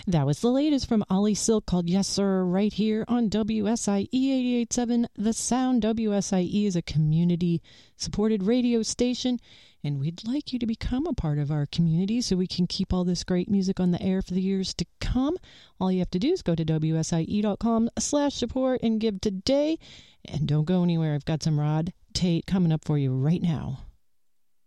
That was the latest from Ollie Silk called Yes Sir right here on WSIE 88.7 The Sound. WSIE is a community-supported radio station, and we'd like you to become a part of our community so we can keep all this great music on the air for the years to come. All you have to do is go to WSIE.com/support and give today. And don't go anywhere. I've got some Rod Tate coming up for you right now.